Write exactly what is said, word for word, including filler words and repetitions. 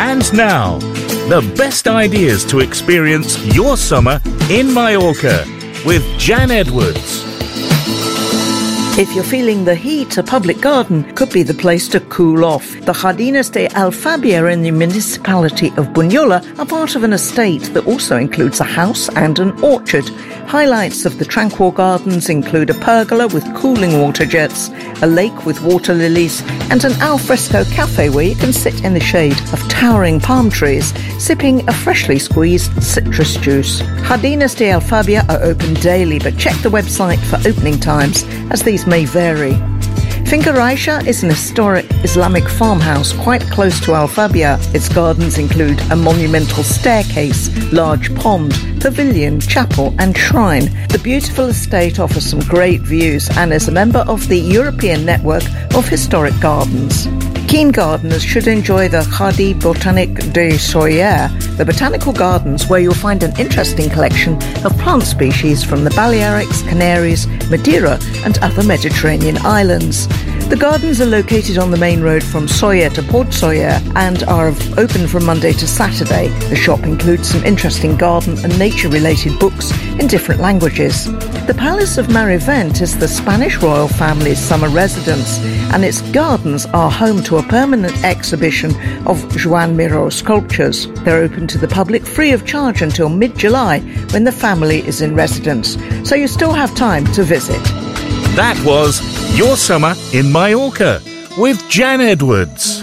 And now, the best ideas to experience your summer in Mallorca with Jan Edwards. If you're feeling the heat, a public garden could be the place to cool off. The Jardines de Alfabia in the municipality of Bunyola are part of an estate that also includes a house and an orchard. Highlights of the tranquil gardens include a pergola with cooling water jets, a lake with water lilies, and an alfresco cafe where you can sit in the shade of towering palm trees, sipping a freshly squeezed citrus juice. Jardines de Alfabia are open daily, but check the website for opening times, as these may vary. Finca Raisha is an historic Islamic farmhouse quite close to Alfabia. Its gardens include a monumental staircase, large pond, pavilion, chapel and shrine. The beautiful estate offers some great views and is a member of the European Network of Historic Gardens. Keen gardeners should enjoy the Jardin Botanique de Soyer, the botanical gardens where you'll find an interesting collection of plant species from the Balearics, Canaries, Madeira and other Mediterranean islands. The gardens are located on the main road from Soyer to Port Soyer and are open from Monday to Saturday. The shop includes some interesting garden and nature-related books in different languages. The Palace of Marivent is the Spanish royal family's summer residence, and its gardens are home to a permanent exhibition of Joan Miró sculptures. They're open to the public free of charge until mid-July when the family is in residence, so you still have time to visit. That was Your Summer in Mallorca with Jan Edwards.